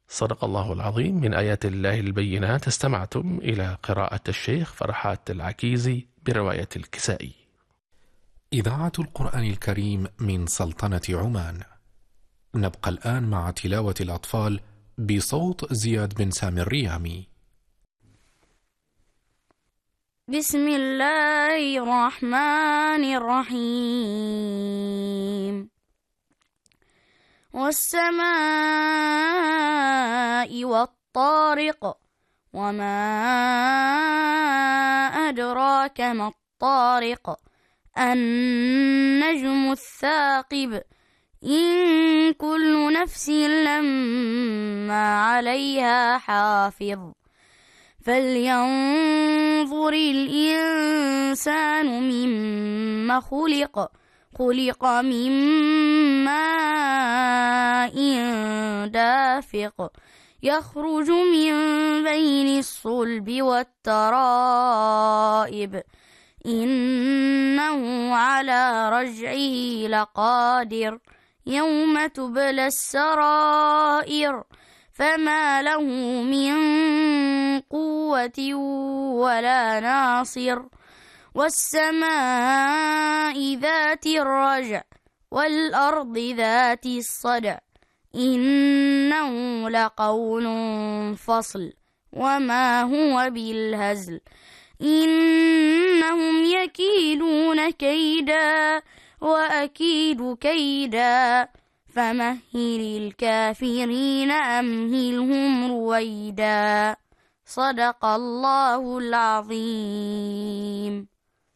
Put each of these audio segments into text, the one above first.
صدق الله العظيم. من آيات الله البينات. استمعتم إلى قراءة الشيخ فرحات العكيزي برواية الكسائي. إذاعة القرآن الكريم من سلطنة عمان. نبقى الآن مع تلاوة الأطفال بصوت زياد بن سامي الريامي. بسم الله الرحمن الرحيم. والسماء والطارق وما أدراك ما الطارق النجم الثاقب إن كل نفس لما عليها حافظ فلينظر الإنسان مما خلق من ماء دافق يخرج من بين الصلب والترائب إنه على رجعه لقادر يوم تبلى السرائر فما له من قوة ولا ناصر والسماء ذات الرجع والأرض ذات الصدع إنه لقول فصل وما هو بالهزل إنهم يكيدون كيدا وأكيد كيدا فمهل الكافرين أمهلهم رويدا. صدق الله العظيم.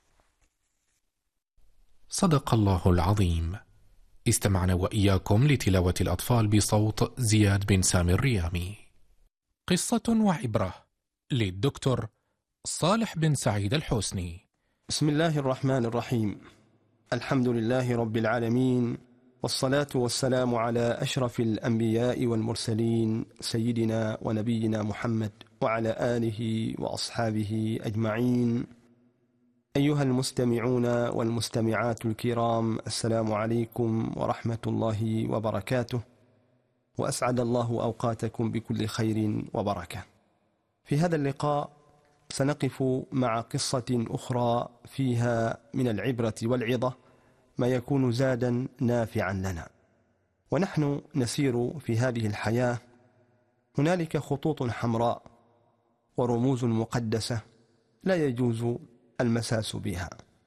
صدق الله العظيم. استمعنا وإياكم لتلاوة الأطفال بصوت زياد بن سامي الريامي. قصة وعبرة للدكتور صالح بن سعيد الحسني. بسم الله الرحمن الرحيم. الحمد لله رب العالمين، والصلاة والسلام على أشرف الأنبياء والمرسلين سيدنا ونبينا محمد وعلى آله وأصحابه أجمعين. أيها المستمعون والمستمعات الكرام، السلام عليكم ورحمة الله وبركاته، وأسعد الله أوقاتكم بكل خير وبركة. في هذا اللقاء سنقف مع قصة أخرى فيها من العبرة والعظة ما يكون زادا نافعا لنا. ونحن نسير في هذه الحياة هنالك خطوط حمراء ورموز مقدسة لا يجوز المساس بها،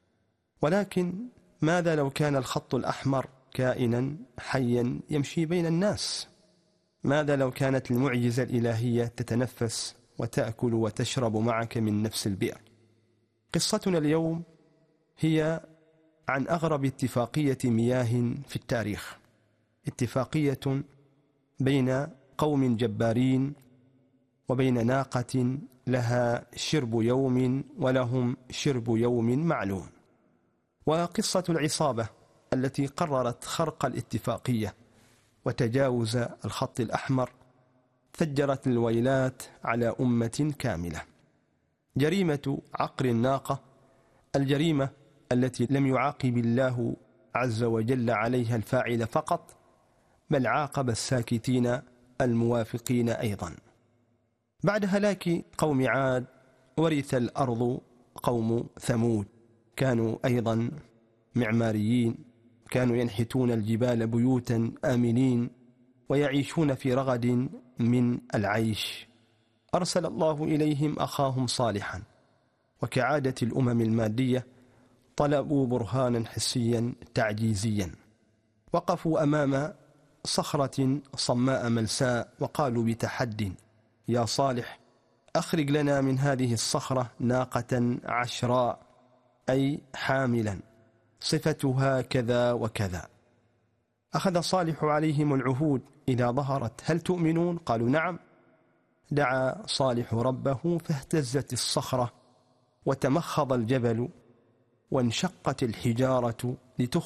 ولكن ماذا لو كان الخط الأحمر كائنا حيا يمشي بين الناس؟ ماذا لو كانت المعجزة الإلهية تتنفس وتأكل وتشرب معك من نفس البئر؟ قصتنا اليوم هي عن أغرب اتفاقية مياه في التاريخ، اتفاقية بين قوم جبارين وبين ناقة لها شرب يوم ولهم شرب يوم معلوم. وقصة العصابة التي قررت خرق الاتفاقية وتجاوز الخط الأحمر فجرت الويلات على أمة كاملة. جريمة عقر الناقة، الجريمة التي لم يعاقب الله عز وجل عليها الفاعل فقط، بل عاقب الساكتين الموافقين أيضا. بعد هلاك قوم عاد ورث الأرض قوم ثمود، كانوا أيضا معماريين، كانوا ينحتون الجبال بيوتا آمنين ويعيشون في رغد من العيش. أرسل الله إليهم أخاهم صالحا، وكعادة الأمم المادية طلبوا برهانا حسيا تعجيزيا. وقفوا أمام صخرة صماء ملساء وقالوا بتحد: يا صالح، أخرج لنا من هذه الصخرة ناقة عشراء، أي حاملا، صفتها كذا وكذا. أخذ صالح عليهم العهود: إذا ظهرت هل تؤمنون؟ قالوا نعم. دعا صالح ربه فاهتزت الصخرة وتمخض الجبل وانشقت الحجارة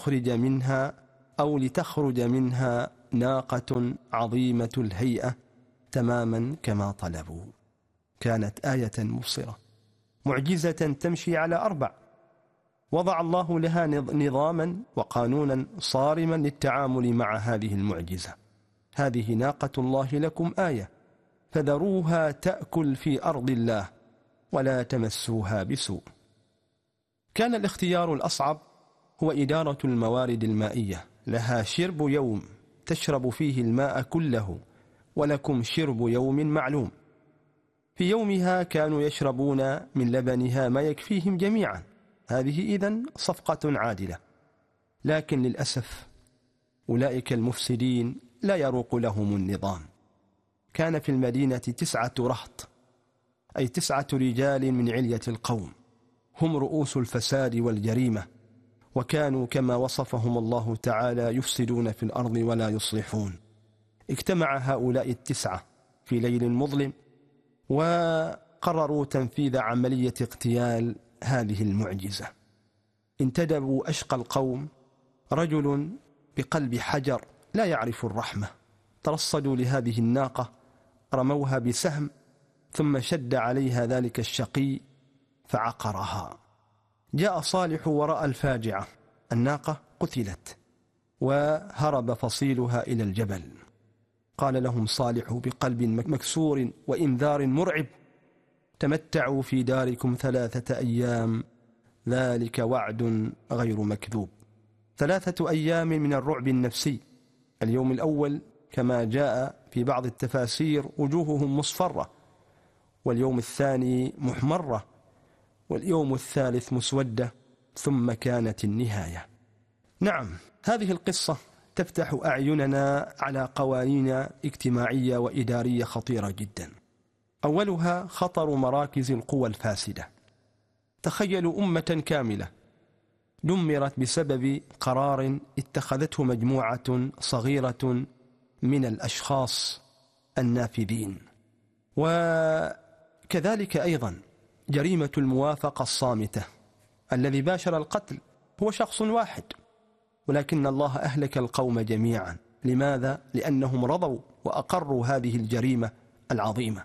لتخرج منها ناقة عظيمة الهيئة تماما كما طلبوا. كانت آية مبصرة، معجزة تمشي على أربع. وضع الله لها نظاما وقانونا صارما للتعامل مع هذه المعجزة. هذه ناقة الله لكم آية فذروها تأكل في أرض الله ولا تمسوها بسوء. كان الاختيار الأصعب هو إدارة الموارد المائية، لها شرب يوم تشرب فيه الماء كله، ولكم شرب يوم معلوم. في يومها كانوا يشربون من لبنها ما يكفيهم جميعا، هذه إذن صفقة عادلة. لكن للأسف أولئك المفسدين لا يروق لهم النظام. كان في المدينة 9 رهط، أي 9 رجال من علية القوم، هم رؤوس الفساد والجريمة، وكانوا كما وصفهم الله تعالى يفسدون في الأرض ولا يصلحون. اجتمع هؤلاء 9 في ليل مظلم وقرروا تنفيذ عملية اغتيال هذه المعجزة. انتدبوا أشقى القوم، رجل بقلب حجر لا يعرف الرحمة، ترصدوا لهذه الناقة، رموها بسهم ثم شد عليها ذلك الشقي فعقرها. جاء صالح ورأى الفاجعة، الناقة قتلت وهرب فصيلها إلى الجبل. قال لهم صالح بقلب مكسور وإنذار مرعب: تمتعوا في داركم 3 أيام، ذلك وعد غير مكذوب. 3 أيام من الرعب النفسي. اليوم الأول كما جاء في بعض التفاسير وجوههم مصفرة، واليوم الثاني محمرة، واليوم الثالث مسودة، ثم كانت النهاية. نعم، هذه القصة تفتح أعيننا على قوانين اجتماعية وإدارية خطيرة جدا. أولها خطر مراكز القوى الفاسدة. تخيلوا أمة كاملة دمرت بسبب قرار اتخذته مجموعة صغيرة من الأشخاص النافذين. وكذلك أيضا جريمة الموافقة الصامتة. الذي باشر القتل هو شخص واحد، ولكن الله أهلك القوم جميعا. لماذا؟ لأنهم رضوا وأقروا هذه الجريمة العظيمة.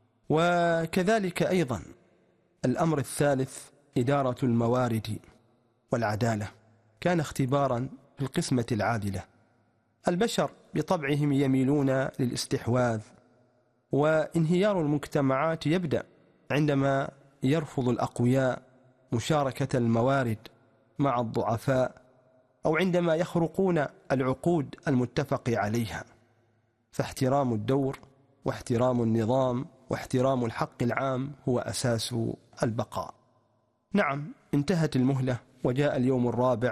وكذلك أيضا الأمر الثالث إدارة الموارد والعدالة. كان اختبارا في القسمة العادلة. البشر بطبعهم يميلون للاستحواذ، وانهيار المجتمعات يبدأ عندما يرفض الأقوياء مشاركة الموارد مع الضعفاء، أو عندما يخرقون العقود المتفق عليها. فاحترام الدور واحترام النظام واحترام الحق العام هو أساس البقاء. نعم، انتهت المهلة وجاء اليوم الرابع،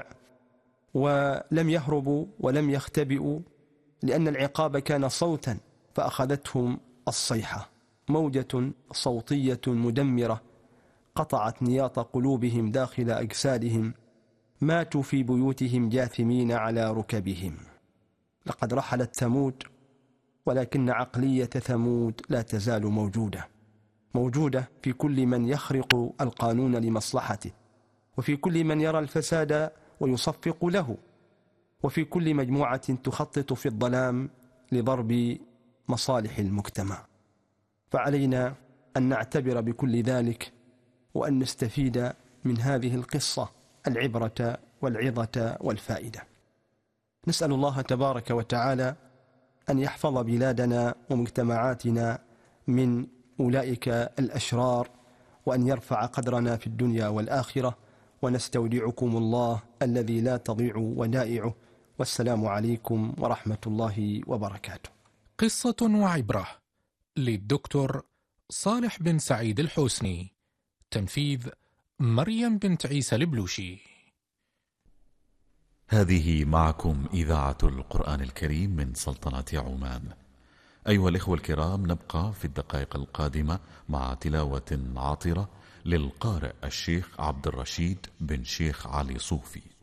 ولم يهربوا ولم يختبئوا، لأن العقاب كان صوتا فأخذتهم الصيحة، موجة صوتية مدمرة قطعت نياط قلوبهم داخل أجسادهم، ماتوا في بيوتهم جاثمين على ركبهم. لقد رحلت ثمود، ولكن عقلية ثمود لا تزال موجودة في كل من يخرق القانون لمصلحته، وفي كل من يرى الفساد ويصفق له، وفي كل مجموعة تخطط في الظلام لضرب مصالح المجتمع. فعلينا أن نعتبر بكل ذلك، وأن نستفيد من هذه القصة العبرة والعظة والفائدة. نسأل الله تبارك وتعالى أن يحفظ بلادنا ومجتمعاتنا من أولئك الأشرار، وأن يرفع قدرنا في الدنيا والآخرة، ونستودعكم الله الذي لا تضيع ودائعه، والسلام عليكم ورحمة الله وبركاته. قصة وعبرة للدكتور صالح بن سعيد الحسني، تنفيذ مريم بنت عيسى البلوشي. هذه معكم إذاعة القرآن الكريم من سلطنة عمان. أيها الإخوة الكرام، نبقى في الدقائق القادمة مع تلاوة عاطرة للقارئ الشيخ عبد الرشيد بن شيخ علي صوفي.